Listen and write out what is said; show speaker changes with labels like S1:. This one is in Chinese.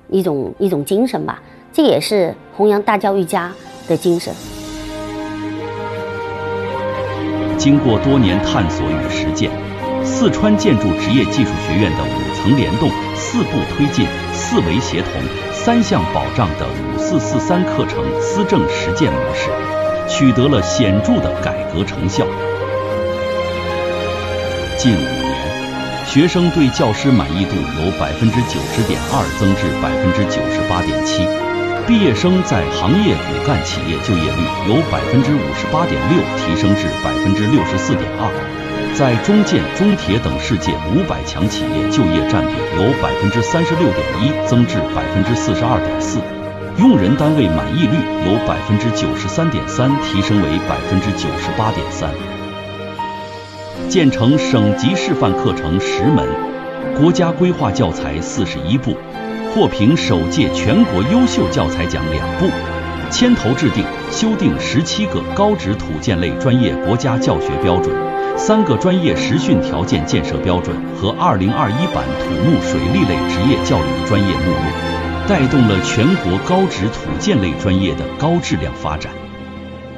S1: 一种精神吧。这也是弘扬大教育家的精神。
S2: 经过多年探索与实践，四川建筑职业技术学院的5层联动、4步推进、4维协同、3项保障的5443课程思政实践模式，取得了显著的改革成效。近5年，学生对教师满意度由90.2%增至98.7%，毕业生在行业骨干企业就业率由58.6%提升至64.2%，在中建、中铁等世界500强企业就业占比由36.1%增至42.4%，用人单位满意率由93.3%提升为98.3%。建成省级示范课程10门，国家规划教材41部，获评首届全国优秀教材奖2部，牵头制定、修订17个高职土建类专业国家教学标准，3个专业实训条件建设标准和2021版土木水利类职业教育专业目录，带动了全国高职土建类专业的高质量发展。